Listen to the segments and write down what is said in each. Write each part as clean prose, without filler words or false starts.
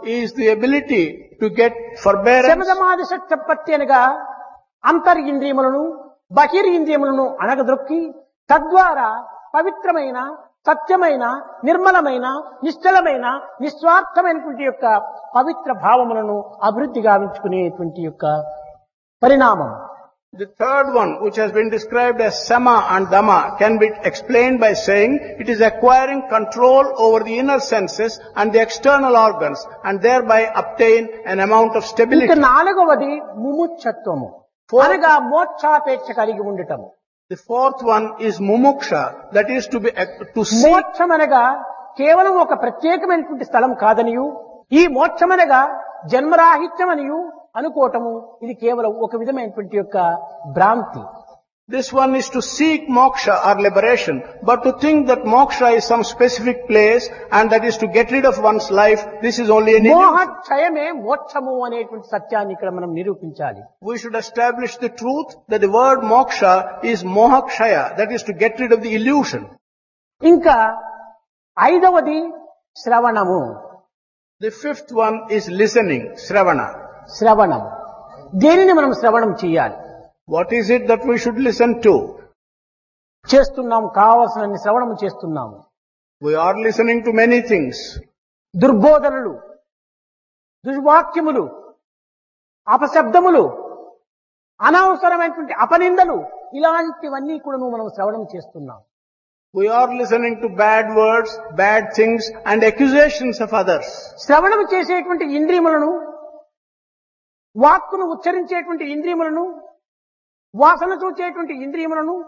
is the ability to get forbearance. శమదమాది షట్చపత్తి అనగా అంతరింద్రియములను బహిరింద్రియములను అణగదొక్కి తద్వారా పవిత్రమైన సత్యమైన నిర్మలమైన నిశ్చలమైన నిస్వార్థమైనటువంటి యొక్క పవిత్ర భావములను అభివృద్ధి గావించుకునేటువంటి యొక్క పరిణామం. The third one, which has been described as Sama and Dhamma, can be explained by saying it is acquiring control over the inner senses and the external organs and thereby obtain an amount of ఇక stability. నాలుగవది ముముక్షత్వము అనగా మోక్షాపేక్ష కలిగి ఉండటము. The fourth one is Mumuksha, that is to seek. మోక్షం అనగా కేవలం ఒక ప్రత్యేకమైనటువంటి స్థలం కాదనియు ఈ మోక్షమనగా జన్మరాహిత్యమనియు అనుకోవటము ఇది కేవలం ఒక విధమైనటువంటి యొక్క భ్రాంతి. This one is to seek moksha or liberation, but to think that moksha is some specific place and that is to get rid of one's life, this is only an illusion. మోహక్షయమే మోక్షము అనేటువంటి సత్యాన్ని ఇక్కడ మనం నిరూపించాలి. We should establish the truth that the word moksha is mohakshaya, that is to get rid of the illusion. ఇంకా ఐదవది శ్రవణము. The fifth one is listening, shravana. శ్రవణము. దేనిని మనం శ్రవణం చేయాలి? What is it that we should listen to? చేస్తున్నాం, కావలసిన శ్రవణము చేస్తున్నాము. We are listening to many things. దుర్బోధనలు, దుర్వాక్యములు, అపశబ్దములు, అనవసరమైనటువంటి అపనిందలు, ఇలాంటివన్నీ కూడా మనం శ్రవణం చేస్తున్నాం. We are listening to bad words, bad things and accusations of others. శ్రవణం చేసేటువంటి ఇంద్రియములను, వాక్కును ఉచ్చరించేటువంటి ఇంద్రియములను, వాసన చూచేటువంటి ఇంద్రియములను,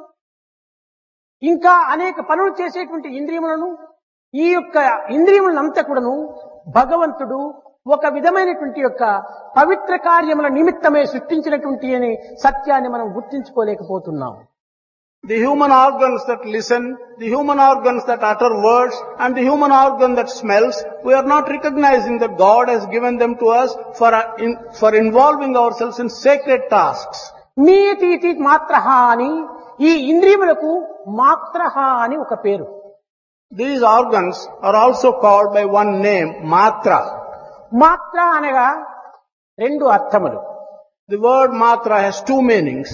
ఇంకా అనేక పనులు చేసేటువంటి ఇంద్రియములను, ఈ యొక్క ఇంద్రియములంతా కూడాను భగవంతుడు ఒక విధమైనటువంటి యొక్క పవిత్ర కార్యముల నిమిత్తమే సృష్టించినటువంటి అనే సత్యాన్ని మనం గుర్తించుకోలేకపోతున్నాం. The human organs that listen, the human organs that utter words, and the human organ that smells, we are not recognizing that God has given them to us for involving ourselves in sacred tasks. మీతి మాత్రహ అని ఈ ఇంద్రియములకు మాత్రహ అని ఒక పేరు. These organs are also called by one name, matra. మాత్ర అనగా రెండు అర్థములు. The word matra has two meanings.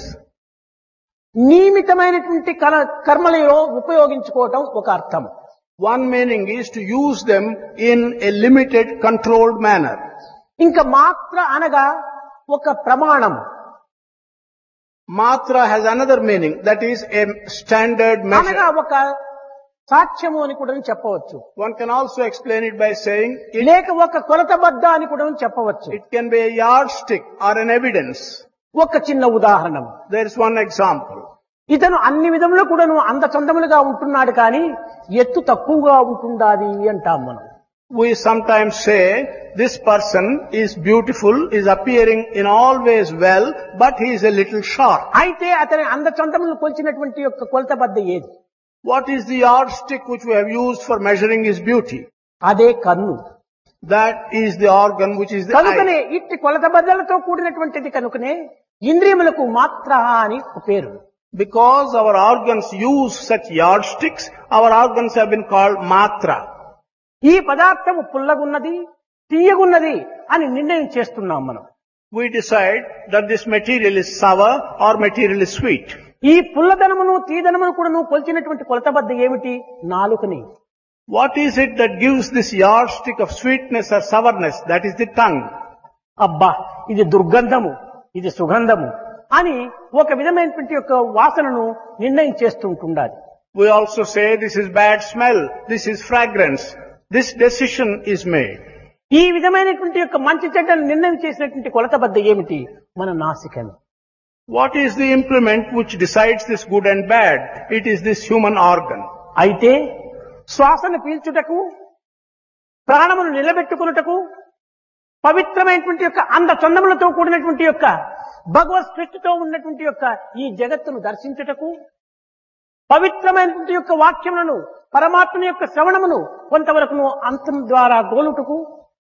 నియమితమైనటువంటి కర్మలలో ఉపయోగించుకోవటం ఒక అర్థం. One meaning is to use them in a limited, controlled manner. ఇంకా మాత్ర అనగా ఒక ప్రమాణం. Matra has another meaning, that is a standard measure. అనగా ఒక సాక్ష్యము అని కూడా చెప్పవచ్చు. One can also explain it by saying లేక ఒక కొలతబద్ద అని కూడా చెప్పవచ్చు. it can be a yardstick or an evidence. ఒక చిన్న ఉదాహరణ. There is one example. ఇతను అన్ని విధములు కూడాను అందచందములుగా ఉంటున్నాడు కానీ ఎత్తు తక్కువగా ఉంటుండాది అంటాం మనం. We sometimes say this person is beautiful, is appearing in all ways well, but he is a little short. అయితే అతని అందచందములను కొలిచినటువంటి యొక్క కొలతబద్ద ఏది? What is the yardstick which we have used for measuring his beauty? అదే కన్ను. That is the organ which is the కనుకనే eye. ఇట్టి కొలతబద్దలతో కూడినటువంటిది కనుకనే ఇంద్రియములకు మాత్ర అని పేరు. Because our organs use such yardsticks, our organs have been called matra. ఈ పదార్థము పుల్లగున్నది, తీయగున్నది అని నిర్ణయం చేస్తున్నాం మనం. We decide that this material is sour or material is sweet. ఈ పుల్లదనమును తీదనమును కూడా కొలిచినటువంటి కొలతబద్ద ఏమిటి? నాలుకని. What is it that gives this yardstick of sweetness or sourness? That is the tongue. అబ్బా ఇది దుర్గంధము, ఇది సుగంధము అని ఒక విధమైనటువంటి యొక్క వాసనను నిర్ణయం చేస్తూ ఉంటుండాలి. We also say this is bad smell, this is fragrance. This decision is made. ఈ విధమైనటువంటి యొక్క మంచి చెడ్డను నిర్ణయం చేసినటువంటి కొలతబద్ద ఏమిటి? మన నాసికను. What is the implement which decides this good and bad? It is this human organ. అయితే శ్వాసను పీల్చుటకు, ప్రాణమును నిలబెట్టుకున్నటకు, పవిత్రమైనటువంటి యొక్క అందచందములతో కూడినటువంటి యొక్క భగవత్ సృష్టితో ఉన్నటువంటి యొక్క ఈ జగత్తును దర్శించుటకు, పవిత్రమైనటువంటి యొక్క వాక్యములను, పరమాత్మని యొక్క శ్రవణమును కొంతవరకు అంతం ద్వారా గోలుటకు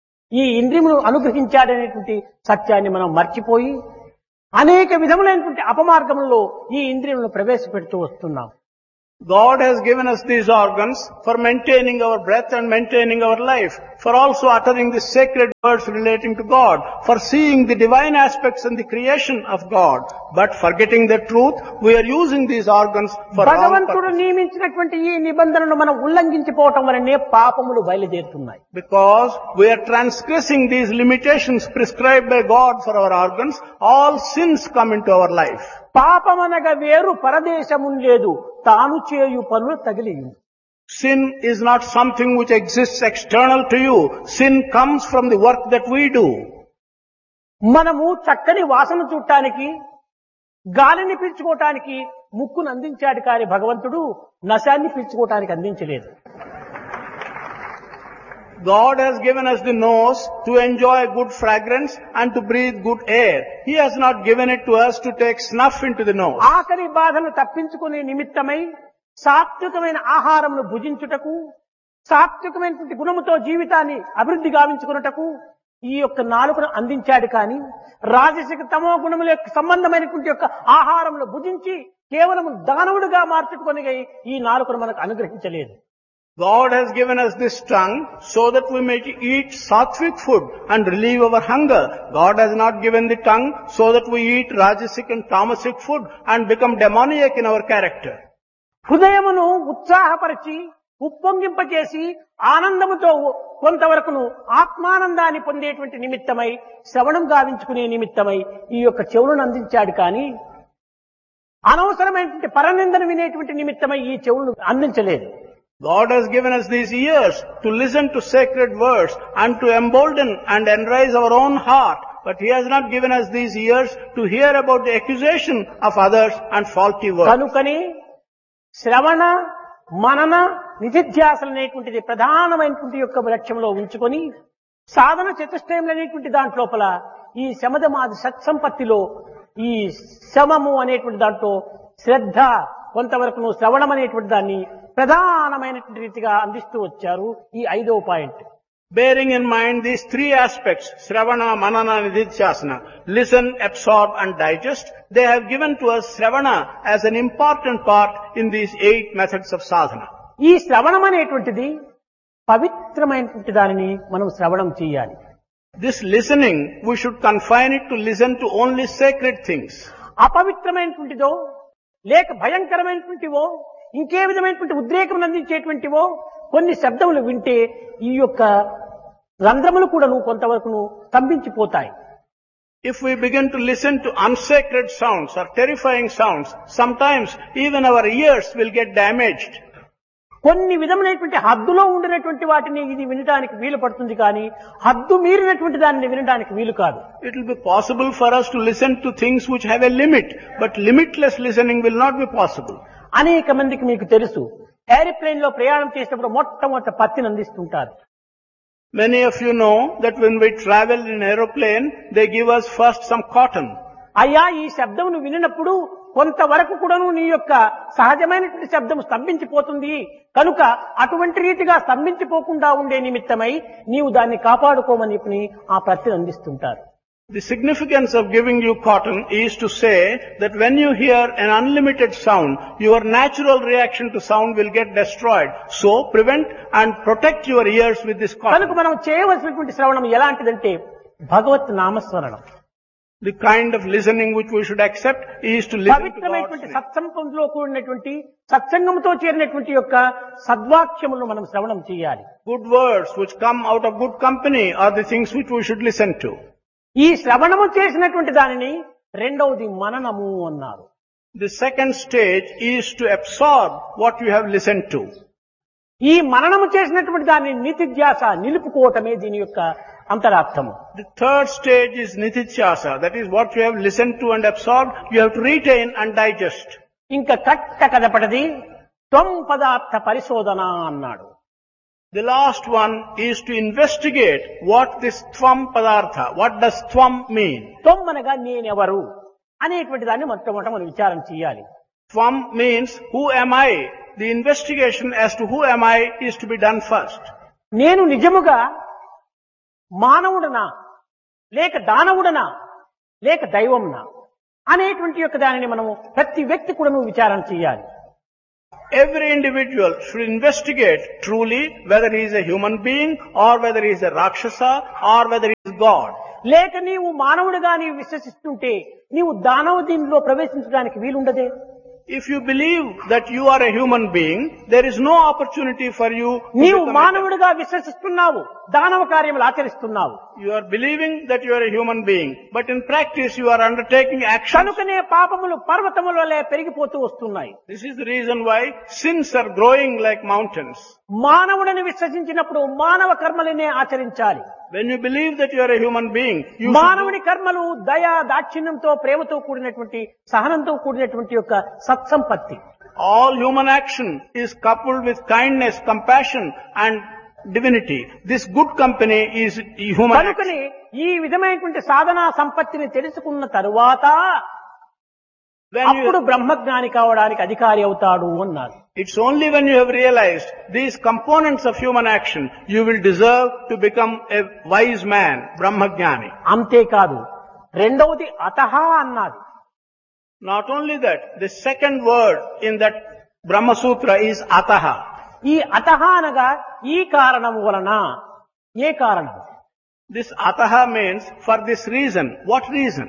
ఈ ఇంద్రియమును అనుగ్రహించాడనేటువంటి సత్యాన్ని మనం మర్చిపోయి అనేక విధములైనటువంటి అపమార్గములలో ఈ ఇంద్రియములను ప్రవేశపెడుతూ వస్తున్నాం. God has given us these organs for maintaining our breath and maintaining our life, for also uttering the sacred words relating to God, for seeing the divine aspects in the creation of God. But forgetting the truth, we are using these organs for wrong భగవంతుడు purposes. నియమించినటువంటి ఈ నిబంధనను మనం ఉల్లంఘించిపోవటం వలనే పాపములు బయలుదేరుతున్నాయి. Because we are transgressing these limitations prescribed by God for our organs, all sins come into our life. పాపమనగా వేరు పరదేశము లేదు, తాను చేయు పనులు తగిలియు. Sin is not something which exists external to you. Sin comes from the work that we do. మనము చక్కని వాసన చూడటానికి, గాలిని పీల్చుకోవటానికి ముక్కును అందించాడు కానీ భగవంతుడు నశాన్ని పీల్చుకోవటానికి అందించలేదు. God has given us the nose to enjoy good fragrance and to breathe good air. He has not given it to us to take snuff into the nose. ఆకలి బాధను తప్పించుకునే నిమిత్తమై సాత్వికమైన ఆహారమును భుజించుటకు, సాత్వికమైనటువంటి గుణముతో జీవితాన్ని అభివృద్ధి గావించుకున్నటకు ఈ యొక్క నాలుకను అందించాడు కానీ రాజసిక తమో గుణములకు సంబంధమైనటువంటి యొక్క ఆహారమును భుజించి కేవలం దానవుడిగా మార్చుకొని ఈ నాలుకను మనకు అనుగ్రహించలేదు. God has given us this tongue so that we may eat sattvic food and relieve our hunger. God has not given the tongue so that we eat rajasic and tamasic food and become demoniac in our character. హృదయమును ఉత్సాహపరిచి ఉప్పొంగింపచేసి ఆనందముతో కొంతవరకును ఆత్మానందాన్ని పొందేటువంటి నిమిత్తమై శ్రవణం గావించుకునే నిమిత్తమై ఈ యొక్క చెవులను అందించాడు కానీ అనవసరమైనటువంటి పరనిందను వినేటువంటి నిమిత్తమై ఈ చెవులను అందించలేదు. God has given us these ears to listen to sacred words and to embolden and enrise our own heart. But He has not given us these ears to hear about the accusation of others and faulty words. కనుకనే శ్రవణ మనన నిధిధ్యాసలు అనేటువంటిది ప్రధానమైనటువంటి యొక్క లక్ష్యంలో ఉంచుకొని సాధన చతుష్టయం అనేటువంటి దాంట్లోపల ఈ శమదమాది సత్సంపత్తిలో ఈ శమము అనేటువంటి దాంట్లో శ్రద్ధ కొంతవరకు శ్రవణం అనేటువంటి దాన్ని ప్రధానమైనటువంటి రీతిగా అందిస్తూ వచ్చారు. ఈ 5వ point. Bearing in mind these three aspects, Sravana, Manana, Nididhyasana, listen, absorb and digest, they have given to us Sravana as an important part in these 8 methods of sadhana. ఈ శ్రవణం అనేటువంటిది పవిత్రమైనటువంటి దానిని మనం శ్రవణం చేయాలి. This listening, we should confine it to listen to only sacred things. అపవిత్రమైనటువంటిదో లేక భయంకరమైనటువంటివో ఇంకే విధమైనటువంటి ఉద్రేకం అందించేటువంటివో కొన్ని శబ్దములు వింటే ఈ యొక్క రంధ్రములు కూడాను కొంతవరకు స్తంభించిపోతాయి. If we begin to listen to unsacred sounds or terrifying sounds, sometimes even our ears will get damaged. కొన్ని విధములైనటువంటి హద్దులో ఉండినటువంటి వాటిని ఇది వినడానికి వీలు పడుతుంది కానీ హద్దు మీరినటువంటి దానిని వినడానికి వీలు కాదు. It will be possible for us to listen to things which have a limit, but limitless listening will not be possible. అనేక మందికి మీకు తెలుసు, ఏరోప్లేన్ లో ప్రయాణం చేసినప్పుడు మొట్టమొదట పత్తిని అందిస్తుంటారు. Many of you know that when we travel in aeroplane, they give us first some cotton. అయ్యా ఈ శబ్దమును వినినప్పుడు కొంతవరకు కూడాను నీ యొక్క సహజమైనటువంటి శబ్దం స్తంభించిపోతుంది కనుక అటువంటి రీతిగా స్తంభించిపోకుండా ఉండే నిమిత్తమై నీవు దాన్ని కాపాడుకోమని ఆ పత్తిని అందిస్తుంటారు. The significance of giving you cotton is to say that when you hear an unlimited sound, your natural reaction to sound will get destroyed. So prevent and protect your ears with this cotton. కనుక మనం చేయవలసినటువంటి శ్రవణం ఎలాంటిదంటే భగవత్ నామస్మరణం. The kind of listening which we should accept is to listen to God's పవిత్రమైనటువంటి name. సత్సంగంలో కూడినటువంటి సత్సంగంతో చేరినటువంటి యొక్క సద్వాక్యములను మనం శ్రవణం చేయాలి. Good words which come out of good company are the things which we should listen to. ఈ శ్రవణము చేసినటువంటి దానిని రెండవది మననము అన్నారు. The second stage is to absorb what you have listened to. ఈ మననము చేసినటువంటి దాన్ని నితిధ్యాస నిలుపుకోవటమే దీని యొక్క అంతరార్థము. The third stage is nitidhyasa. That is what you have listened to and absorbed, you have to retain and digest. ఇంకా కట్ట కదపటది త్వం పదార్థ పరిశోధన అన్నాడు. The last one is to investigate what this tvam padartha, what does tvam mean? త్వం అనగా నేనెవరు అనేటువంటి దాన్ని మొట్టమొదట మనం విచారం చేయాలి. Tvam means who am I? The investigation as to who am I is to be done first. నేను నిజముగా మానవుడనా లేక దానవుడనా లేక దైవంనా అనేటువంటి యొక్క దానిని మనము ప్రతి వ్యక్తి కూడా విచారణ చేయాలి. Every individual should investigate truly whether he is a human being or whether he is a Rakshasa or whether he is God. లేక నీవు మానవుడిగా నీవు విశ్వసిస్తుంటే నీవు దానవ దీనిలో ప్రవేశించడానికి వీలుండదే. If you believe that you are a human being, there is no opportunity for you to నీవు become a మానవుడిగా విశ్వసిస్తున్నావు, దానవ కార్యములు ఆచరిస్తున్నావు. You are believing that you are a human being, but in practice you are undertaking action. కనుకనే పాపములు పర్వతముల వలె పెరిగిపోతూ వస్తున్నాయి. This is the reason why sins are growing like mountains. మానవుడిని విశ్వసించినప్పుడు మానవ కర్మలనే ఆచరించాలి. When you believe that you are a human being, you మానవుని కర్మలు దయ, దాక్షిణ్యంతో, ప్రేమతో కూడినటువంటి, సహనంతో కూడినటువంటి యొక్క సత్సంపత్తి. all human action is coupled with kindness, compassion and divinity. This good company is human action. కనుకనే ఈ విధమైనటువంటి సాధనా సంపత్తిని తెలుసుకున్న తరువాత అప్పుడు బ్రహ్మజ్ఞాని కావడానికి అధికారి అవుతాడు అన్నారు. It's only when you have realized these components of human action, you will deserve to become a wise man, Brahmajnani. అంతేకాదు, రెండవది అతహ అన్నది. Not only that, the second word in that Brahma Sutra is ataha. ఈ అతహ అనగా ఈ కారణం వలన. ఏ కారణం? This ataha means for this reason. What reason?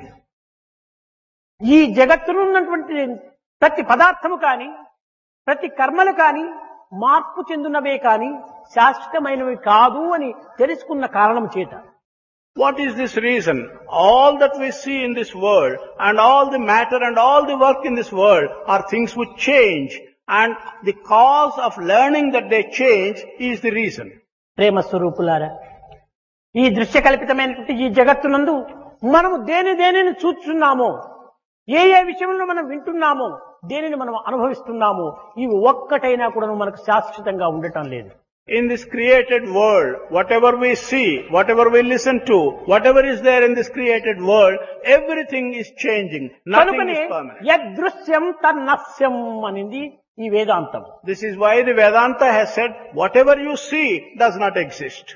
ఈ జగత్తులో ఉన్నటువంటి ప్రతి పదార్థము కాని, ప్రతి కర్మలు కాని మార్పు చెందునవే కాని శాశ్వతమైనవి కాదు అని తెలుసుకున్న కారణం చేత. What is this reason? All that we see in this world and all the matter and all the work in this world are things which change, and the cause of learning that they change is the reason. ప్రేమ స్వరూపులారా, ఈ దృశ్య కల్పితమైనటువంటి ఈ జగత్తునందు మనము దేనిని చూస్తున్నామో, ఏ విషయంలో మనం వింటున్నామో, దేనిని మనం అనుభవిస్తున్నామో, ఇవి ఒక్కటైనా కూడా మనకు శాశ్వతంగా ఉండటం లేదు. In this created world, whatever we see, whatever we listen to, whatever is there in this created world, everything is changing. Nothing is permanent. యదృశ్యం తన్నస్యం అనింది ఈ వేదాంతం. This is why the Vedanta has said, whatever you see does not exist.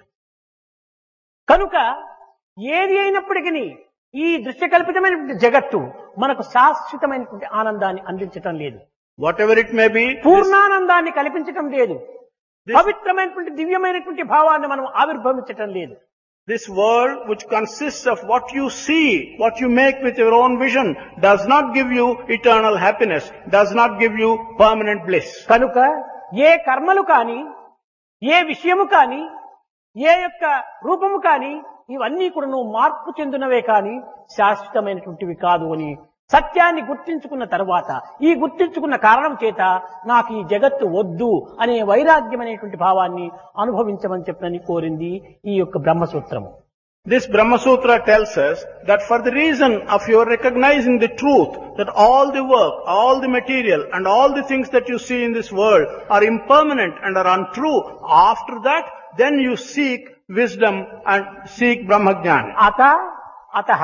కనుక ఏది అయినప్పటికీ ఈ దృశ్యకల్పితమైనటువంటి జగత్తు మనకు శాశ్వతమైనటువంటి ఆనందాన్ని అందించటం లేదు. Whatever it may be, పూర్ణానందాన్ని కల్పించటం లేదు. పవిత్రమైనటువంటి దివ్యమైనటువంటి భావాన్ని మనం ఆవిర్భవించటం లేదు. this world which consists of what you see, what you make with your own vision, does not give you eternal happiness, does not give you permanent bliss. కనుక ఏ కర్మలు కాని, ఏ విషయము కాని, ఏ యొక్క రూపము కాని, ఇవన్నీ కూడా నువ్వు మార్పు చెందినవే కాని శాశ్వతమైనటువంటివి కాదు అని సత్యాన్ని గుర్తించుకున్న తర్వాత, ఈ గుర్తించుకున్న కారణం చేత నాకు ఈ జగత్తు వద్దు అనే వైరాగ్యం అనేటువంటి భావాన్ని అనుభవించమని చెప్పని కోరింది ఈ యొక్క బ్రహ్మసూత్రము. This Brahma Sutra tells us that for the reason of your recognizing the truth, that all the work, all the material and all the things that you see in this world are impermanent and are untrue, after that then you seek wisdom and seek Brahmajnana. అతః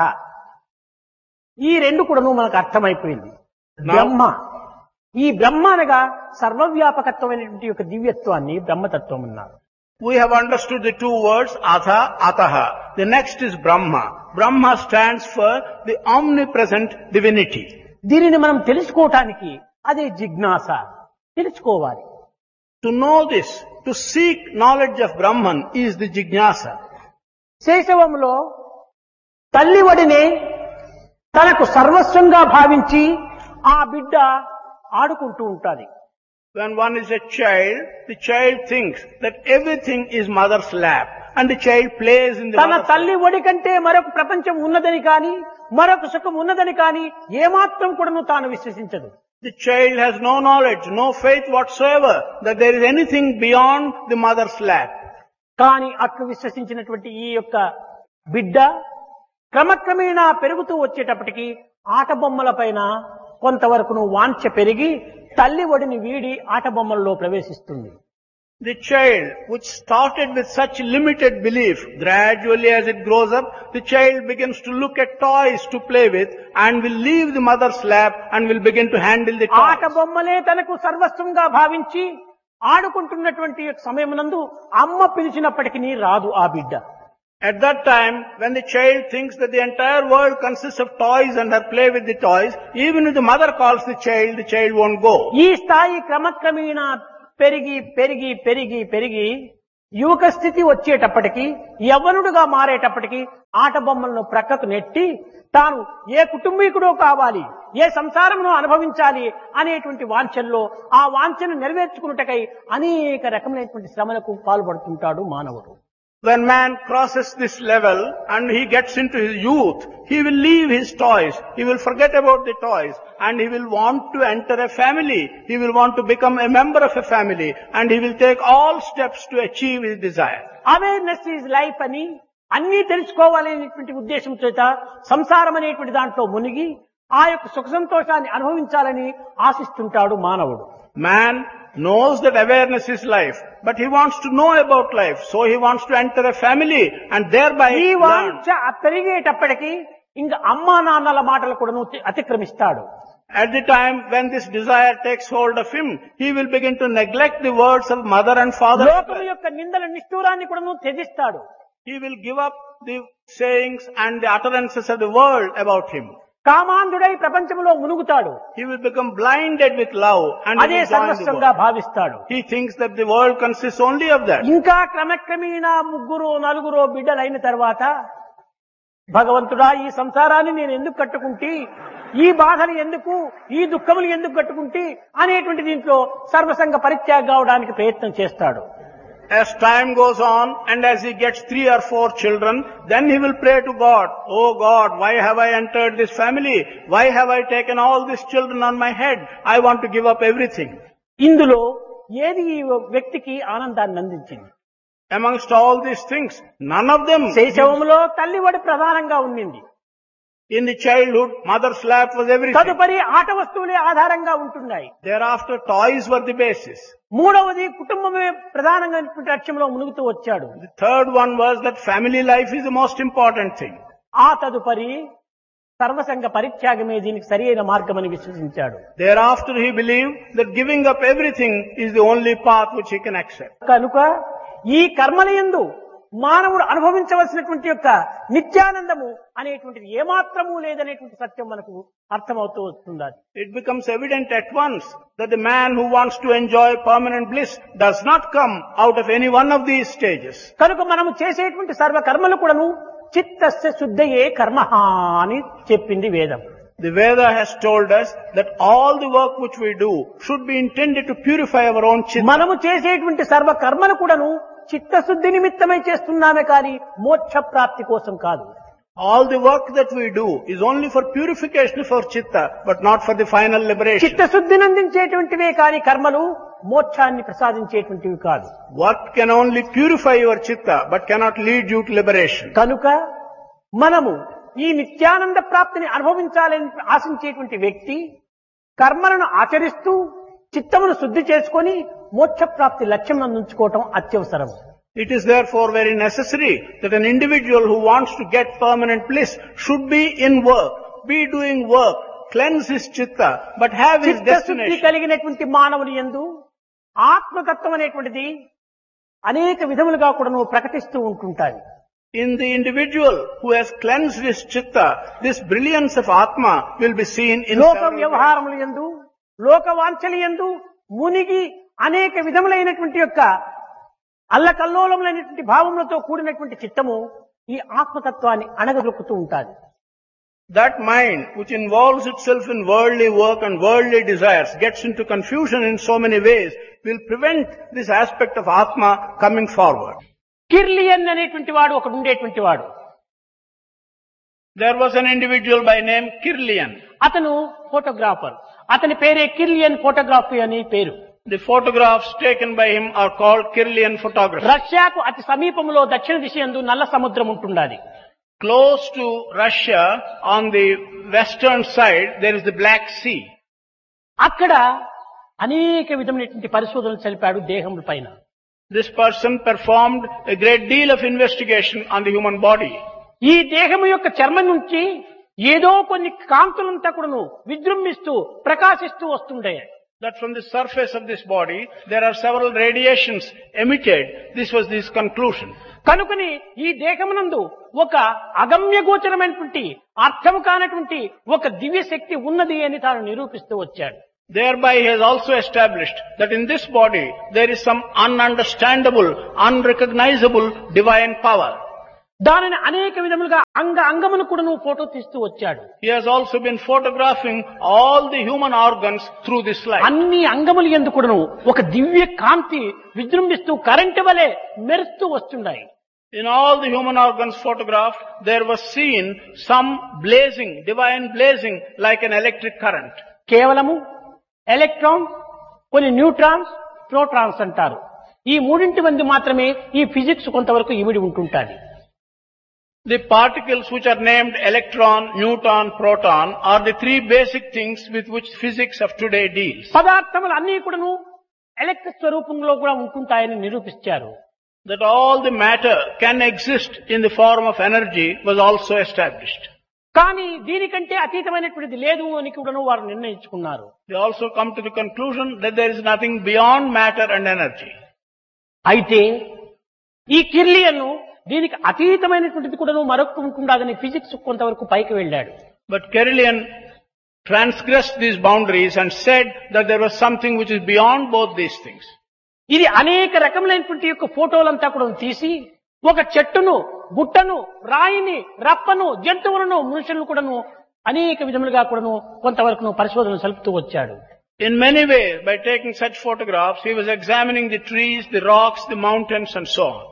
ఈ రెండు కూడా మనకు అర్థమైపోయింది. బ్రహ్మ, ఈ బ్రహ్మ అనగా సర్వవ్యాపకత్వమైనటువంటి యొక్క దివ్యత్వాన్ని బ్రహ్మతత్వం అన్నారు. We have understood the two words atha, ataha. The next is Brahma. Brahma stands for the omnipresent divinity. దీనిని మనం తెలుసుకోవటానికి అదే జిజ్ఞాస, తెలుసుకోవాలి. To know this, to seek knowledge of Brahman is the jignasa. శైశవంలో తల్లివడినే తనకు సర్వస్వంగా భావించి ఆ బిడ్డ ఆడుకుంటూ ఉంటాది. When one is a child, the child thinks that everything is mother's lap and the child plays in the తన mother's lap. తల్లి ఒడి కంటే మరొక ప్రపంచం ఉన్నదని కాని, మరొక సుఖం ఉన్నదని కాని ఏమాత్రం కూడా తాను విశ్వసించదు. The child has no knowledge, no faith whatsoever that there is anything beyond the mother's lap. కానీ అట్లు విశ్వసించినటువంటి ఈ యొక్క బిడ్డ క్రమక్రమేణా పెరుగుతూ వచ్చేటప్పటికి ఆట బొమ్మల పైన కొంతవరకు వాంఛ పెరిగి తల్లి ఒడిని వీడి ఆట బొమ్మలలో ప్రవేశిస్తుంది. The child, which started with such limited belief, gradually as it grows up, the child begins to look at toys to play with and will leave the mother's lap and will begin to handle the ఆట toys. బొమ్మలే తనకు సర్వస్వంగా భావించి ఆడుకుంటున్నటువంటి సమయమునందు అమ్మ పిలిచినప్పటికీ రాదు ఆ బిడ్డ. At that time, when the child thinks that the entire world consists of toys and her play with the toys, even if the mother calls the child won't go. ఈ స్థాయి క్రమక్రమేణా పెరిగి పెరిగి పెరిగి పెరిగి యువక స్థితి వచ్చేటప్పటికి యవ్వనుడుగా మారేటప్పటికి ఆట బొమ్మలను ప్రక్కకు నెట్టి తాను ఏ కుటుంబీకుడో కావాలి, ఏ సంసారమును అనుభవించాలి అనేటువంటి వాంఛల్లో ఆ వాంఛను నెరవేర్చుకున్నటకై అనేక రకమైనటువంటి శ్రమలకు పాల్పడుతుంటాడు మానవుడు. When man crosses this level and he gets into his youth, he will leave his toys, he will forget about the toys, and he will want to enter a family, he will want to become a member of a family, and he will take all steps to achieve his desire. Awareness is life అని అన్నీ తెలుసుకోవాలనేటువంటి ఉద్దేశం చేత సంసారం అనేటువంటి దాంట్లో మునిగి ఆ యొక్క సుఖ సంతోషాన్ని అనుభవించాలని ఆశిస్తుంటాడు మానవుడు. Man knows that awareness is life, but he wants to know about life, so he wants to enter a family and thereby ఈ learn. వాంఛ పెరిగేటప్పటికి ఇంకా అమ్మా నాన్నల మాటలు కూడా అతిక్రమిస్తాడు. At the time when this desire takes hold of him, he will begin to neglect the words of mother and father. లోకం యొక్క నిందల నిష్ఠూరాన్ని కూడా త్యజిస్తాడు. He will give up the sayings and the utterances of the world about him. కామాంధుడై ప్రపంచంలో మునుగుతాడు. He will become blinded with love and he అదే will join the సర్వస్వంగా world. భావిస్తాడు. He thinks that the world consists only of that. ఇంకా క్రమక్రమేణా ముగ్గురు నలుగురు బిడ్డలైన తర్వాత భగవంతుడా ఈ సంసారాన్ని నేను ఎందుకు కట్టుకుంటే, ఈ బాధలు ఎందుకు, ఈ దుఃఖములు ఎందుకు కట్టుకుంటే అనేటువంటి దీంట్లో సర్వసంగ పరిత్యాగం కావడానికి ప్రయత్నం చేస్తాడు. As time goes on and as he gets 3 or 4 children, then he will pray to God, "Oh God, why have I entered this family? Why have I taken all these children on my head? I want to give up everything." ఇందులో ఏది ఈ వ్యక్తికి ఆనందాన్ని అందించింది? Amongst all these things, none of them. శైశవంలో తల్లివడి ప్రధానంగా ఉండింది. In the childhood, mother's lap was everything. తదుపరి ఆట వస్తువులే ఆధారంగా ఉంటున్నాయి. Thereafter, toys were the basis. మూడవది కుటుంబమే ప్రధానంగా లక్ష్యంలో మునుగుతూ వచ్చాడు. The third one was that family life is the most important thing. ఆ తదుపరి సర్వసంగ పరిత్యాగమే దీనికి సరియైన మార్గమని విశ్వసించాడు. Thereafter, he believed that giving up everything is the only path which he can accept. కనుక ఈ కర్మలయందు మానవుడు అనుభవించవలసినటువంటి యొక్క నిత్యానందము అనేటువంటిది ఏమాత్రము లేదనేటువంటి సత్యం మనకు అర్థమవుతూ వస్తుంది. It becomes evident at once that the man who wants to enjoy permanent bliss does not come out of any one of these stages. కనుక మనము చేసేటువంటి సర్వ కర్మలు కూడాను చిత్తస్య శుద్ధయే కర్మః అని చెప్పింది వేదం. The Veda has told us that all the work which we do should be intended to purify our own chitta. మనము చేసేటువంటి సర్వ కర్మలు కూడాను చిత్తశుద్ధి నిమిత్తమై చేస్తున్నామే కానీ మోక్ష ప్రాప్తి కోసం కాదు. All the work that we do is only for purification of our chitta, but not for the final liberation. చిత్తశుద్ధిని అందించేటువంటివే కానీ కర్మలు మోక్షాన్ని ప్రసాదించేటువంటివి కాదు. Work can only purify your chitta, but cannot lead you to liberation. కనుక మనము ఈ నిత్యానంద ప్రాప్తిని అనుభవించాలని ఆశించేటువంటి వ్యక్తి కర్మలను ఆచరిస్తూ చిత్తమును శుద్ధి చేసుకొని మోక్ష ప్రాప్తి లక్ష్యం అందించుకోవటం అత్యవసరం. It is therefore very necessary that an individual who wants to get permanent bliss should be in work, be doing work, cleanse his chitta, but have his చిత్తశుద్ధి destination. కలిగినటువంటి మానవుని యందు ఆత్మతత్వం అనేటువంటిది అనేక విధములుగా కూడా నువ్వు ప్రకటిస్తూ ఉంటుంటాయి. In the individual who has cleansed his chitta, this brilliance of Atma will be seen in లోక several ways. వ్యవహారముల యందు లోక వాంఛల యందు మునిగి అనేక విధములైనటువంటి యొక్క అల్లకల్లోలములైనటువంటి భావములతో కూడినటువంటి చిత్తము ఈ ఆత్మతత్వాన్ని అణగదొక్కుతూ ఉంటాది. That mind which involves itself in worldly work and worldly desires gets into confusion in so many ways will prevent this aspect of Atma coming forward. Kirlian అనేటువంటి వాడు ఒకడు ఉండేటువంటి వాడు. There was an individual by name Kirlian. అతను photographer. అతని పేరే Kirlian photography అని పేరు. The photographs taken by him are called Kirlian photography. రష్యాకు అతి సమీపంలో దక్షిణ దిశ యందు నల్ల సముద్రం ఉంటున్నది. Close to Russia, on the western side, there is the Black Sea. అక్కడ అనేక విధమైనటువంటి పరిశోధనలు జరిపాడు దేహం పైన. This person performed a great deal of investigation on the human body. ఈ దేహము యొక్క చర్మం నుంచి ఏదో కొన్ని కాంతులంతా కూడాను విజృంభిస్తూ ప్రకాశిస్తూ వస్తుండే. that from the surface of this body there are several radiations emitted. This was his conclusion. కనుకని ఈ దేహమునందు ఒక అగమ్య గోచరమైనటువంటి అర్థము కానటువంటి ఒక దివ్య శక్తి ఉన్నది అని తాను నిరూపిస్తూ వచ్చాడు. Thereby he has also established that in this body there is some ununderstandable, unrecognizable divine power. దానిని అనేక విధములుగా అంగమును కూడా నువ్వు ఫోటో తీస్తూ వచ్చాడు. He has also been photographing all the human organs through this light. అన్ని అంగములు యందు కూడాను ఒక దివ్య కాంతి విజృంభిస్తూ కరెంటు వలె మెరుస్తూ వస్తున్నాయి. In all the human organs photographed, there was seen some blazing, divine blazing like an electric current. కేవలము ఎలక్ట్రాన్, కొన్ని neutrons, protons అంటారు. ఈ మూడింటి మంది మాత్రమే ఈ ఫిజిక్స్ కొంతవరకు ఇమిడి ఉంటుంటాది. The particles which are named electron, neutron, proton are the three basic things with which physics of today deals. పదార్థములు అన్నీ కూడాను ఎలక్ట్రిక్ స్వరూపంలో కూడా ఉంటుంటాయని నిరూపించారు. That all the matter can exist in the form of energy was also established. కానీ దీనికంటే అతీతమైనటువంటిది లేదు అని కూడాను వారు నిర్ణయించుకున్నారు. They also come to the conclusion that there is nothing beyond matter and energy. అయితే ఈ కిర్లియన్ దీనికి అతీతమైనటువంటిది కూడాను మరొకటి ఉంటుండదని ఫిజిక్స్ కొంతవరకు పైకి వెళ్ళాడు. But Kirlian transgressed these boundaries and said that there was something which is beyond both these things. ఇది అనేక రకములైనటువంటి యొక్క ఫోటోలంతా కూడా తీసి ఒక చెట్టును, గుట్టను, రాయిని, రప్పను, జంతువులను, మనుషులను కూడాను అనేక విధములుగా కూడాను కొంతవరకు పరిశోధన సలుపుతూ వచ్చాడు. In many ways, by taking such photographs, he was examining the trees, the rocks, the mountains and so on.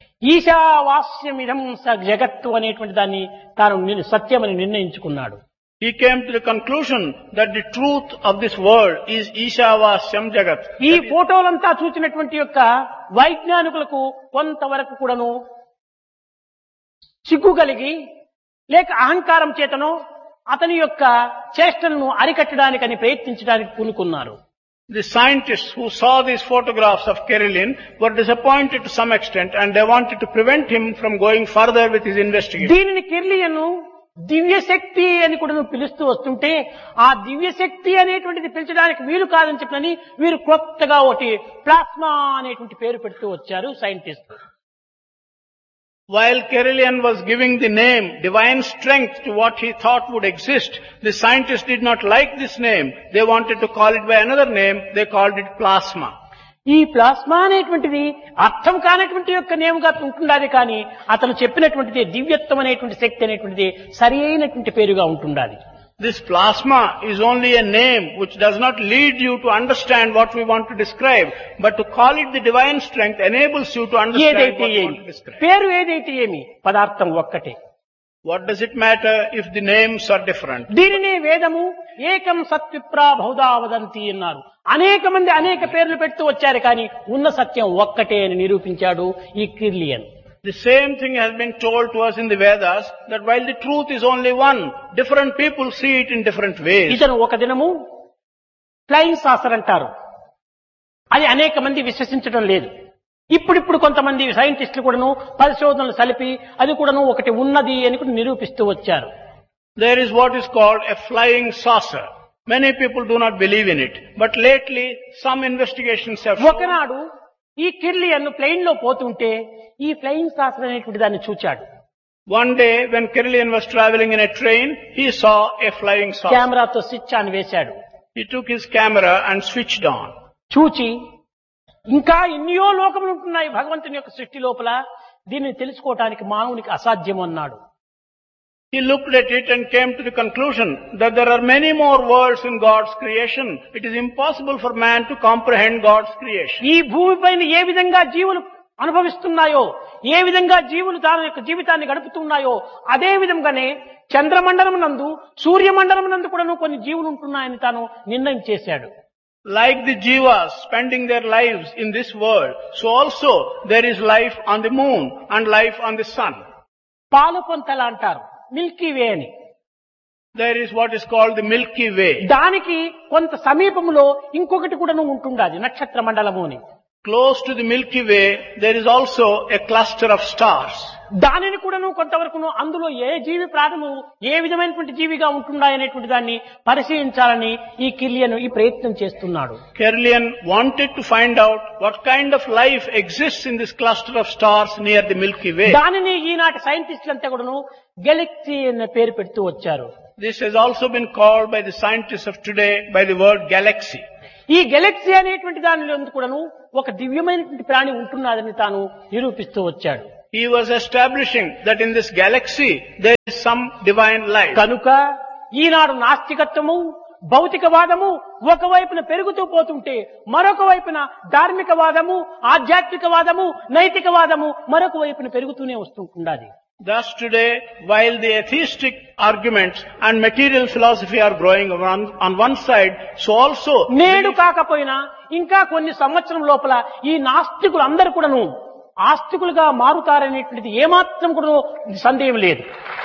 ఈశావాస్యమిదం స జగత్తు అనేటువంటి దాన్ని తాను సత్యమని నిర్ణయించుకున్నాడు. He came to the conclusion that the truth of this world is Ishavasyam Jagat. ఈ ఫోటోలంతా చూసినటువంటి యొక్క వైజ్ఞానికులకు కొంతవరకు కూడాను సిగ్గు కలిగి లేక అహంకారం చేతనో అతని యొక్క చేష్టలను అరికట్టడానికని ప్రయత్నించడానికి పూనుకున్నారు. The scientists who saw these photographs of Kirlian were disappointed to some extent and they wanted to prevent him from going further with his investigation. దీనిని కిర్లియన్ దివ్య శక్తి అని కూడా పిలుస్తూ వస్తుంటే ఆ దివ్య శక్తి అనేటువంటిది పిలిచడానికి వీలు కాదని చెప్పని వీరు కొత్తగా ఒకటి ప్లాస్మా అనేటువంటి పేరు పెడుతూ వచ్చారు scientist. While Kirlian was giving the name divine strength to what he thought would exist, the scientists did not like this name. They wanted to call it by another name. They called it plasma. ఈ plasma అనేటువంటిది అర్థం కానటువంటి యొక్క నేముగా ఉంటుండాలి కానీ అతను చెప్పినటువంటిది దివ్యత్వం అనేటువంటి శక్తి అనేటువంటిది సరి అయినటువంటి పేరుగా ఉంటుండాలి. This plasma is only a name which does not lead you to understand what we want to describe, but to call it the divine strength enables you to understand what we want to describe. పేరు ఏదైతే ఏమి, పదార్థం ఒక్కటే. What does it matter if the names are different? దీనినే వేదము ఏకం సత్విప్రా బహుదా వదంతి అన్నారు. అనేక మంది అనేక పేర్లు పెడుతూ వచ్చారు కానీ ఉన్న సత్యం ఒక్కటే అని నిరూపించాడు ఈ Kirlian. The same thing has been told to us in the Vedas, that while the truth is only one, different people see it in different ways. ఇతను ఒక దినము ఫ్లయింగ్ సాసర్ అంటారు, అది అనేక మంది విశ్వసించడం లేదు. ఇప్పుడిప్పుడు కొంతమంది సైంటిస్టులు కూడాను పరిశోధనలు సలిపి అది కూడాను ఒకటి ఉన్నది అని కూడా నిరూపిస్తూ వచ్చారు. There is what is called a flying saucer. Many people do not believe in it, but lately some investigations have shown. ఒకనాడు ఈ కిర్లియన్ ప్లేన్ లో పోతుంటే ఈ ఫ్లయింగ్ సాసర్ అనేటువంటి దాన్ని చూచాడు. One day when Kirlian was traveling in a train, he saw a flying saucer. కెమెరాతో switch on వేశాడు. He took his camera and switched on. చూచి ఇంకా ఎన్నో లోకములు ఉంటున్నాయి భగవంతుని యొక్క సృష్టి లోపల, దీన్ని తెలుసుకోవటానికి మానవునికి అసాధ్యం అన్నాడు. He looked at it and came to the conclusion that there are many more worlds in God's creation. It is impossible for man to comprehend God's creation. ఈ భూమిపైన ఏ విధంగా జీవులు అనుభవిస్తున్నాయో, ఏ విధంగా జీవులు తన యొక్క జీవితాన్ని గడుపుతున్నాయో అదే విధంగానే చంద్రమండలం నందు, సూర్యమండలం నందు కూడా కొన్ని జీవులు ఉంటున్నాయని తాను నిర్ణయం చేశాడు. Like the jivas spending their lives in this world, so also there is life on the moon and life on the sun. పాలు పొంతల అంటారు, మిల్కీ వే అని. There is what is called the Milky Way. దానికి కొంత సమీపంలో ఇంకొకటి కూడా ఉంటుండాది, నక్షత్ర మండలము అని. Close to the Milky Way, there is also a cluster of stars. దానిని కూడాను కొంతవరకును అందులో ఏ జీవి ప్రాణము ఏ విధమైనటువంటి జీవిగా ఉంటున్నాయనేటువంటి దాన్ని పరిశీలించాలని ఈ కిలియన్ ఈ ప్రయత్నం చేస్తున్నాడు. Kirlian wanted to find out what kind of life exists in this cluster of stars near the Milky Way. దానిని ఈనాటి సైంటిస్టులంతా కూడాను గెలాక్సీ అనే పేరు పెడుతూ వచ్చారు. This has also been called by the scientists of today by the word galaxy. ఈ Galaxy అనేటువంటి దానిలో కూడాను ఒక దివ్యమైనటువంటి ప్రాణి ఉంటున్నదని తాను నిరూపిస్తూ వచ్చాడు. He was establishing that in this galaxy there is some divine life. కనుక ఈనాడు నాస్తికత్వము భౌతికవాదము ఒకవైపున పెరుగుతూ పోతుంటే మరొక వైపున ధార్మికవాదము ఆధ్యాత్మికవాదము నైతికవాదము మరొక వైపున పెరుగుతూనే వస్తుంటున్నది. Thus today, while the atheistic arguments and material philosophy are growing on one side, so also నేడు కాకపోయినా ఇంకా కొన్ని సంవత్సరం లోపల ఈ నాస్తికులు అందరూ కూడాను ఆస్తికులుగా మారుతారనేటువంటిది ఏమాత్రం కూడా సందేహం లేదు.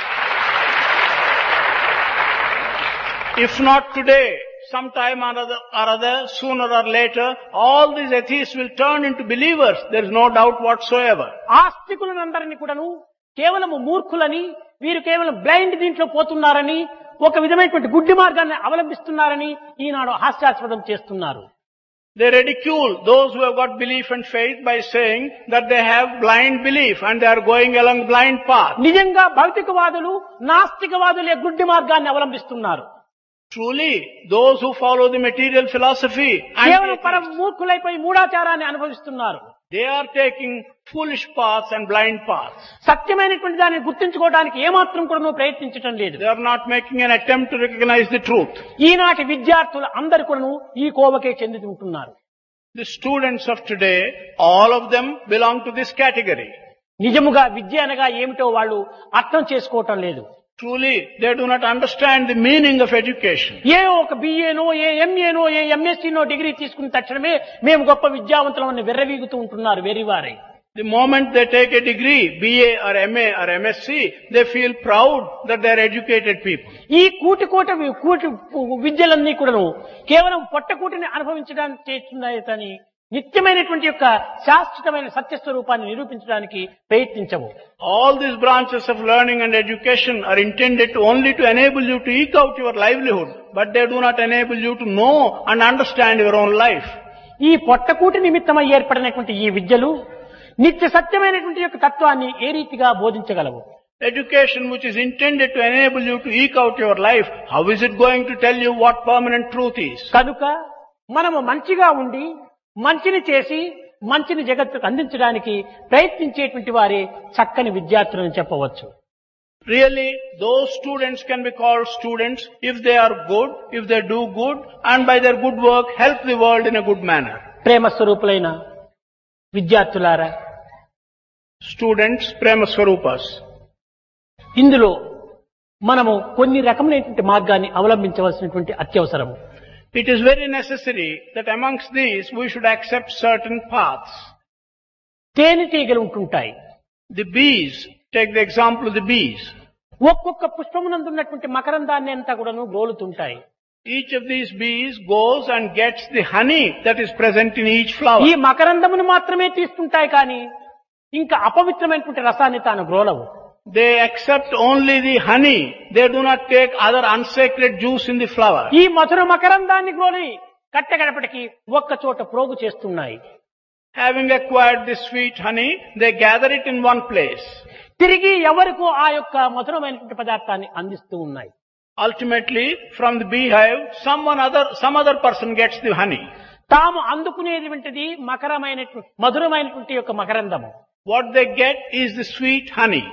If not today, sometime or other, sooner or later, all these atheists will turn into believers. There is no doubt whatsoever. ఆస్తికులందరినీ కూడాను కేవలం మూర్ఖులని వీరు కేవలం బ్లైండ్ దీంట్లో పోతున్నారని ఒక విధమైనటువంటి గుడ్డి మార్గాన్ని అవలంబిస్తున్నారని ఈనాడు హాస్యాస్పదం చేస్తున్నారు. They ridicule those who have got belief and faith by saying that they have blind belief and they are going along blind path. నిజంగా భౌతికవాదులు నాస్తికవాదులే గుడ్డి మార్గాన్ని అవలంబిస్తున్నారు. Truly, those who follow the material philosophy కేవలం and పరమ మూర్ఖులైపోయి మూఢాచారాన్ని అనుభవిస్తున్నారు. they are taking foolish paths and blind paths. సత్యమైనటువంటి దాన్ని గుర్తించుకోవడానికి ఏమాత్రం కూడా నువ్వు ప్రయత్నించడం లేదు. They are not making an attempt to recognize the truth. ఈనాటి విద్యార్థులు అందరు కూడా ఈ కోవకే చెంది ఉంటున్నారు. The students of today, all of them belong to this category. నిజముగా విద్య అనగా ఏమిటో వాళ్ళు అర్థం చేసుకోవటం లేదు. Truly, they do not understand the meaning of education. ఏ ఒక బిఏనో ఏ ఎంఏనో ఏ ఎంఎస్సీనో డిగ్రీ తీసుకున్న తక్షణమే మేము గొప్ప విద్యావంతులమని వెర్రవీగుతూ ఉంటున్నారు వెర్రివారై. The moment they take a degree, BA or MA or MSc, they feel proud that they are educated people. ఈ కూటి విద్యలన్నీ కూడాను కేవలం పొట్టకూటిని అనుభవించడానికి చేస్తున్నాయి కానీ నిత్యమైనటువంటి యొక్క శాశ్వతమైన సత్యస్వరూపాన్ని నిరూపించడానికి ప్రయత్నించవు. All these branches of learning and education are intended only to enable you to eke out your livelihood, but they do not enable you to know and understand your own life. ఈ పొట్టకూటి నిమిత్తమై ఏర్పడినటువంటి ఈ విద్యలు నిత్య సత్యమైనటువంటి యొక్క తత్వాన్ని ఏ రీతిగా బోధించగలవు? Education which is intended to enable you to eke out your life, how is it going to tell you what permanent truth is? కనుక మనము మంచిగా ఉండి మంచిని చేసి మంచిని జగత్తుకు అందించడానికి ప్రయత్నించేటువంటి వారే చక్కని విద్యార్థులని చెప్పవచ్చు. Really, those students can be called students if they are good, if they do good, and by their good work help the world in a good manner. ప్రేమ స్వరూపులైన విద్యార్థులారా, Students, Prema Swarupas. ఇందులో మనము కొన్ని రకమైనటువంటి మార్గాన్ని అవలంబించవలసినటువంటి అత్యవసరము. It is very necessary that amongst these we should accept certain paths. తేనెటీగలు ఉంటుంటాయి. The bees, take the example of the bees. ఒక్కొక్క పుష్పమునందున్నటువంటి మకరందాన్ని అంతా కూడాను గోలుతుంటాయి. Each of these bees goes and gets the honey that is present in each flower. ఈ మకరందమును మాత్రమే తీసుకుంటాయి కానీ ఇంకా అపవిత్రమైనటువంటి రసాన్ని తాను గ్రోలవు. They accept only the honey. They do not take other unsacred juice in the flower. ఈ మధుర మకరందాన్ని గ్రోలి కట్టగడపటికి ఒక్క చోట ప్రోగు చేస్తున్నాయి. Having acquired this sweet honey, they gather it in one place. తిరిగి ఎవరికో ఆ యొక్క మధురమైనటువంటి పదార్థాన్ని అందిస్తూ ఉన్నాయి. Ultimately, from the beehive, some other person gets the honey. తాము అందుకునేటువంటిది మధురమైనటువంటి యొక్క మకరందము. What they get is the sweet honey.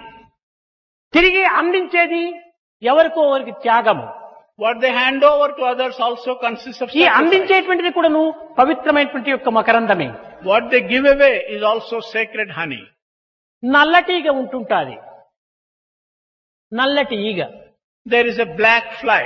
తిరిగి అందించేది ఎవరికో వారికి త్యాగము. What they hand over to others also consists of ఈ sacrifice. అందించేటువంటిది కూడాను పవిత్రమైనటువంటి యొక్క మకరందమే. What they give away is also sacred honey. నల్లటీగ ఉంటుంటాది. నల్లటి ఈగ. There is a black fly.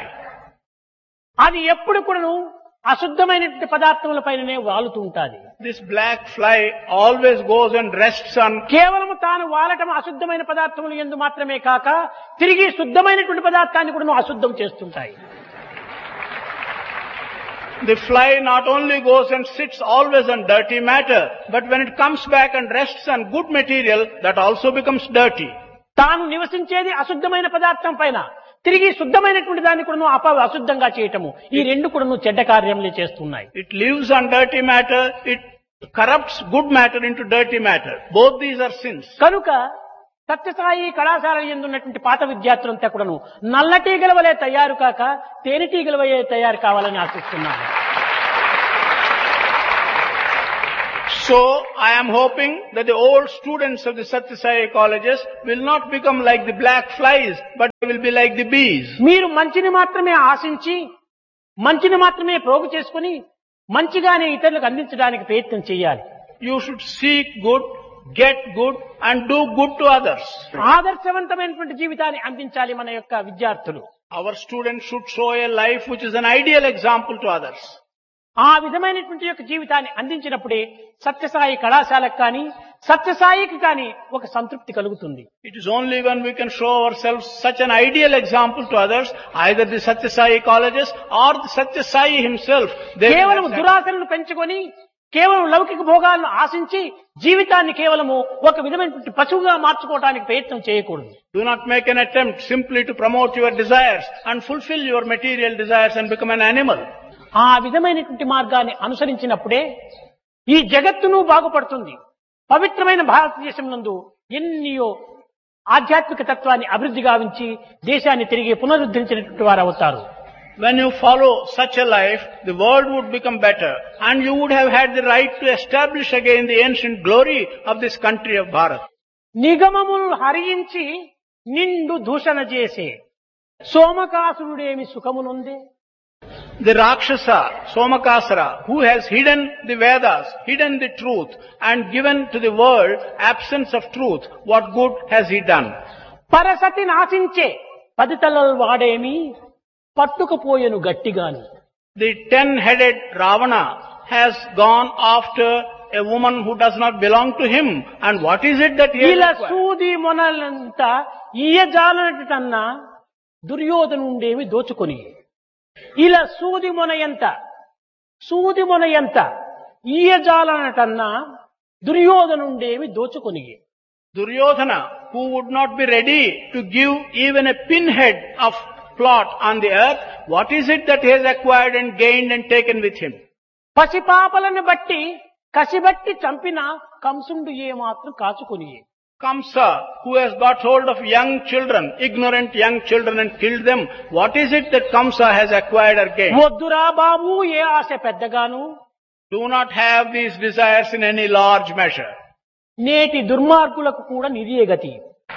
అది ఎప్పుడు కూడాను అశుద్ధమైనటువంటి పదార్థముల పైననే వాలుతూ ఉంటాది. This black fly always goes and rests on. కేవలం తాను వాలటం అశుద్ధమైన పదార్థములు యందు మాత్రమే కాక తిరిగి శుద్ధమైనటువంటి పదార్థాన్ని కూడా అశుద్ధం చేస్తుంటాయి. The fly not only goes and sits always on dirty matter, but when it comes back and rests on good material, that also becomes dirty. తాను నివసించేది అశుద్ధమైన పదార్థం పైన తిరిగి శుద్ధమైనటువంటి దాన్ని కూడా అశుద్ధంగా చేయటము, ఈ రెండు కూడా చెడ్డ కార్యములే చేస్తున్నాయి. It lives on dirty matter, it corrupts good matter into dirty matter. Both these are sins. కనుక సత్యసాయి కళాశాల యందున్నటువంటి పాత విద్యార్థులంతా కూడాను నల్లటీగల వలె తయారు కాక తేనెటీగల వలె తయారు కావాలని ఆశిస్తున్నాను. So, I am hoping that the old students of the Satya Sai colleges will not become like the black flies, but they will be like the bees. మీరు మంచిని మాత్రమే ఆశించి మంచిని మాత్రమే ప్రోగు చేసుకుని మంచిగానే ఇతరులకు అందించడానికి ప్రయత్నం చేయాలి. You should seek good, get good and do good to others. ఆదర్శవంతమైనటువంటి జీవితాన్ని అందించాలి మన యొక్క విద్యార్థులు. Our students should show a life which is an ideal example to others. ఆ విధమైనటువంటి యొక్క జీవితాన్ని అందించినప్పుడే సత్యసాయి కళాశాలకు కానీ సత్యసాయికి కానీ ఒక సంతృప్తి కలుగుతుంది. It is only when we can show ourselves such an ideal example to others, either the Satya Sai colleges or the Satya Sai himself. కేవలం దురాశలను పెంచుకొని కేవలం లౌకిక భోగాలను ఆశించి జీవితాన్ని కేవలము ఒక విధమైనటువంటి పశువుగా మార్చుకోవడానికి ప్రయత్నం చేయకూడదు. Do not make an attempt simply to promote your desires and fulfill your material desires and become an animal. ఆ విధమైనటువంటి మార్గాన్ని అనుసరించినప్పుడే ఈ జగత్తును బాగుపడుతుంది. పవిత్రమైన భారతదేశం నందు ఎన్నో ఆధ్యాత్మిక తత్వాన్ని అభివృద్ధి గావించి దేశాన్ని తిరిగి పునరుద్ధరించినటువంటి వారు అవుతారు. When you follow such a life, the world would become better and you would have had the right to establish again the ancient glory of this country of Bharat. నిగమములు హరించి నిండు దూషణ చేసే సోమకాసురుడేమి సుఖమునుందే. The Rakshasa, Somakasara, who has hidden the Vedas, hidden the truth and given to the world absence of truth, what good has he done? పరసతి నాశించే పదితలల్ వాడేమి పట్టుకుపోయెను గట్టిగాను. The 10-headed Ravana has gone after a woman who does not belong to him. And what is it that he has ఇలా acquired? సూది మొనలంతా ఈయజాలనటన్నా దుర్యోధనుండేమి దోచుకొని. ఇలా సూది మొన ఎంత ఈయజాలనటన్నా దుర్యోధనుండేమి దోచుకొని. Duryodhana, who would not be ready to give even a pinhead of plot on the earth, what is it that he has acquired and gained and taken with him? పసిపాపలను బట్టి కసిబట్టి చంపిన కంసుండు ఏమాత్రం కాచుకొని. Kamsa, who has got hold of young children, ignorant young children and killed them, what is it that Kamsa has acquired or gained? వద్దురా బాబు ఏ ఆశ పెద్దగాను. Do not have these desires in any large measure. నేటి దుర్మార్గులకు కూడా నిదియే గతి.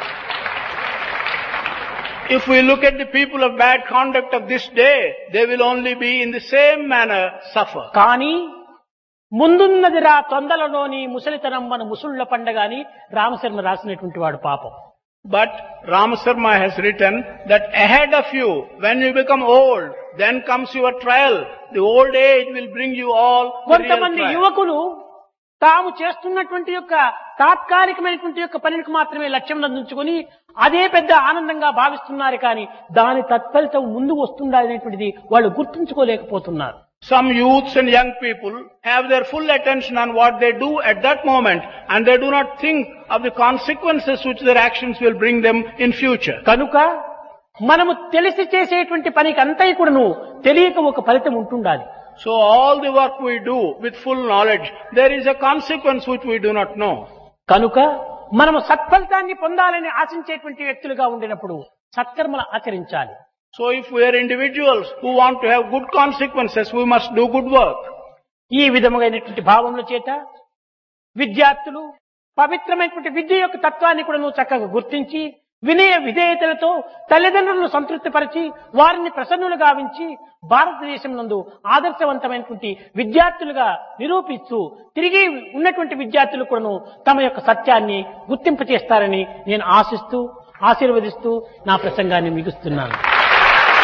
If we look at the people of bad conduct of this day, they will only be in the same manner suffer. కానీ ముందున్నదిరా తొందరలోని ముసలితనం మన ముసుళ్ల పండగాని రామశర్మ రాసినటువంటి వాడు పాపం. But Ramasarma has written that ahead of you, when you become old, then comes your trial. The old age will bring you all the real కొంతమంది trial. యువకులు తాము చేస్తున్నటువంటి యొక్క తాత్కాలికమైనటువంటి యొక్క పనికి మాత్రమే లక్ష్యం నందుకొని అదే పెద్ద ఆనందంగా భావిస్తున్నారు. కానీ దాని తత్ఫలితం ముందు వస్తుందా అనేటువంటిది వాళ్ళు గుర్తుంచుకోలేకపోతున్నారు. Some youths and young people have their full attention on what they do at that moment and they do not think of the consequences which their actions will bring them in future. కనుక మనము తెలిసి చేసేటువంటి పనికి అంతా కూడాను తెలియక ఒక ఫలితం ఉంటుండాలి. So all the work we do with full knowledge, there is a consequence which we do not know. కనుక మనము సత్ఫలితాన్ని పొందాలని ఆశించేటువంటి వ్యక్తులుగా ఉండినప్పుడు సత్కర్మలు ఆచరించాలి. So if we are individuals who want to have good consequences, we must do good work. ఈ విధముగైనటువంటి భావముల చేత విద్యార్థులు పవిత్రమైనటువంటి విద్య యొక్క తత్వాన్ని కూడా చక్కగా గుర్తించి వినయ విధేయతలతో తల్లిదండ్రులను సంతృప్తిపరిచి వారిని ప్రసన్నులు గావించి భారతదేశం నందు ఆదర్శవంతమైనటువంటి విద్యార్థులుగా నిరూపిస్తూ తిరిగి ఉన్నటువంటి విద్యార్థులు కూడాను తమ యొక్క సత్యాన్ని గుర్తింపచేస్తారని నేను ఆశిస్తూ ఆశీర్వదిస్తూ నా ప్రసంగాన్ని ముగిస్తున్నాను.